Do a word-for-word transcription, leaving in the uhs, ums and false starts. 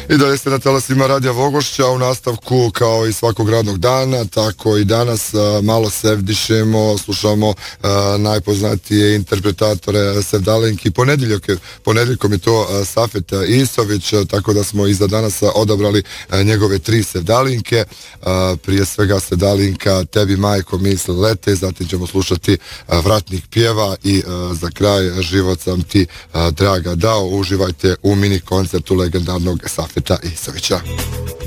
I dalje ste na talasima Radija Vogošća, u nastavku kao i svakog radnog dana, tako i danas malo sevdišemo, slušamo najpoznatije interpretatore sevdalinki. Ponedjeljkom je to Safet Isović, tako da smo i za danas odabrali njegove tri sevdalinke. Prije svega sevdalinka Tebi majko misli lete, zatim ćemo slušati Vratnik pjeva i za kraj Život sam ti draga dao. Uživajte u mini koncertu legendarnog Safeta Isovića.